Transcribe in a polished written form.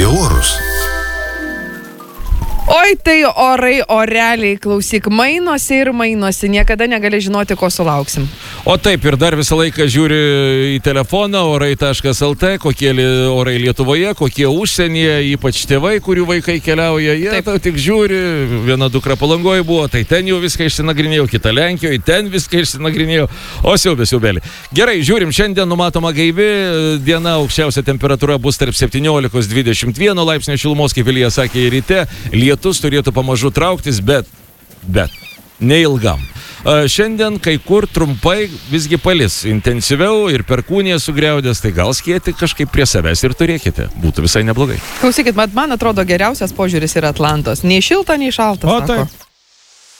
apie orus. Oi, tai orai, oreliai, klausyk, mainosi ir mainosi, niekada negali žinoti, ko sulauksim. O taip, ir dar visą laiką žiūri į telefoną, orai.lt, kokie orai Lietuvoje, kokie užsienyje, ypač tėvai, kurių vaikai keliauja, jie tau tik žiūri, viena dukra Palangoje buvo, tai ten jau viską išsinagrinėjau, kita Lenkijoje, ten viską išsinagrinėjau, o siaubėlį. Gerai, žiūrim, šiandien numatoma gaivi diena, aukščiausia temperatūra bus tarp 17-21 laipsnių šilumos, kaip Vilija sakė, ryte, lietus turėtų pamažu trauktis, bet neilgam. Šiandien kai kur trumpai visgi palis, intensyviau ir perkūnija sugriaudės, tai gal skėti kažkaip prie savęs ir turėkite. Būtų visai neblogai. Klausykit, man atrodo geriausias požiūris yra Atlantos. Nei šilta, nei šalta. O taip.